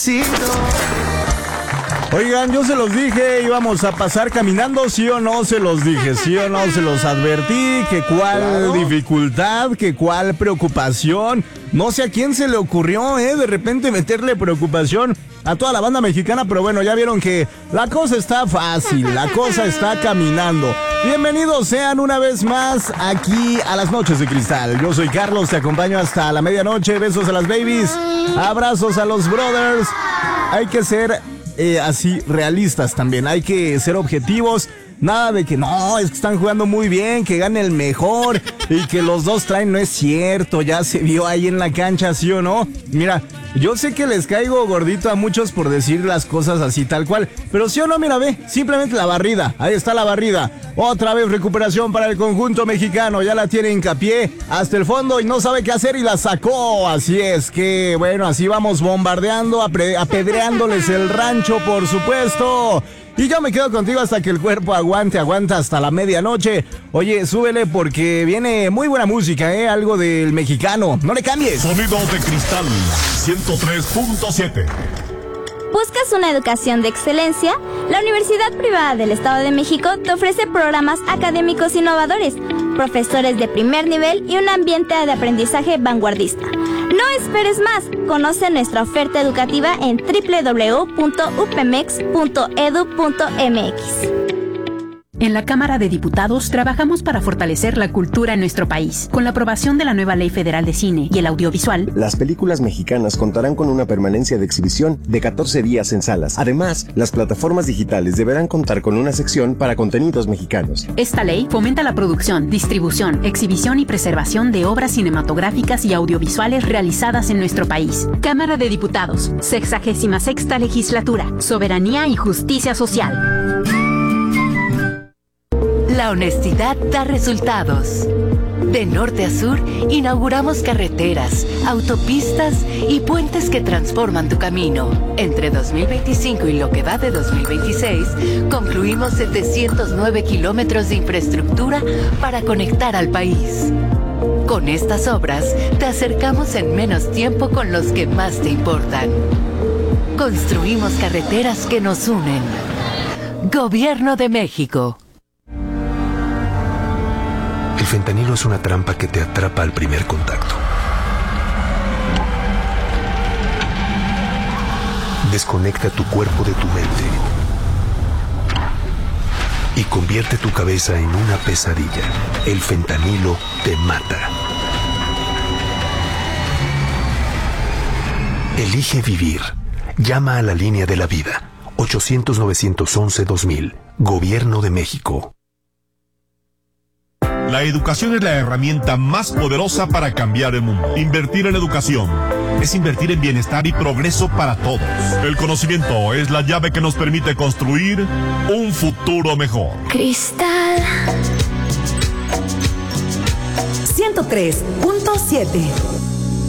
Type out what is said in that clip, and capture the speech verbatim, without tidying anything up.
Sí, no. Oigan, yo se los dije, íbamos a pasar caminando, ¿sí o no se los dije? ¿Sí o no se los advertí? ¿Que cuál claro. dificultad? ¿Que cuál preocupación? No sé a quién se le ocurrió, ¿eh? De repente meterle preocupación a toda la banda mexicana, pero bueno, ya vieron que la cosa está fácil, la cosa está caminando. Bienvenidos sean una vez más aquí a las Noches de Cristal. Yo soy Carlos, te acompaño hasta la medianoche. Besos a las babies, abrazos a los brothers. Hay que ser eh, así realistas también, hay que ser objetivos. Nada de que no, es que están jugando muy bien, que gane el mejor y que los dos traen, no es cierto, ya se vio ahí en la cancha, ¿sí o no? Mira, yo sé que les caigo gordito a muchos por decir las cosas así tal cual, pero sí o no, mira, ve, simplemente la barrida, ahí está la barrida. Otra vez recuperación para el conjunto mexicano, ya la tiene hincapié hasta el fondo y no sabe qué hacer y la sacó. Así es que, bueno, así vamos bombardeando, apre- apedreándoles el rancho, por supuesto. Y yo me quedo contigo hasta que el cuerpo aguante, aguanta hasta la medianoche. Oye, súbele porque viene muy buena música, ¿eh? Algo del mexicano. No le cambies. Sonido de Cristal ciento tres punto siete. ¿Buscas una educación de excelencia? La Universidad Privada del Estado de México te ofrece programas académicos innovadores, profesores de primer nivel y un ambiente de aprendizaje vanguardista. No esperes más. Conoce nuestra oferta educativa en doble u doble u doble u punto u p m e x punto e d u punto m x. En la Cámara de Diputados trabajamos para fortalecer la cultura en nuestro país. Con la aprobación de la nueva Ley Federal de Cine y el Audiovisual, las películas mexicanas contarán con una permanencia de exhibición de catorce días en salas. Además, las plataformas digitales deberán contar con una sección para contenidos mexicanos. Esta ley fomenta la producción, distribución, exhibición y preservación de obras cinematográficas y audiovisuales realizadas en nuestro país. Cámara de Diputados, sexagésima sexta legislatura, soberanía y justicia social. La honestidad da resultados. De norte a sur, inauguramos carreteras, autopistas y puentes que transforman tu camino. Entre dos mil veinticinco y lo que va de dos mil veintiséis, concluimos setecientos nueve kilómetros de infraestructura para conectar al país. Con estas obras, te acercamos en menos tiempo con los que más te importan. Construimos carreteras que nos unen. Gobierno de México. El fentanilo es una trampa que te atrapa al primer contacto. Desconecta tu cuerpo de tu mente y convierte tu cabeza en una pesadilla. El fentanilo te mata. Elige vivir. Llama a la línea de la vida. ochocientos, novecientos once, dos mil. Gobierno de México. La educación es la herramienta más poderosa para cambiar el mundo. Invertir en educación es invertir en bienestar y progreso para todos. El conocimiento es la llave que nos permite construir un futuro mejor. Cristal ciento tres punto siete.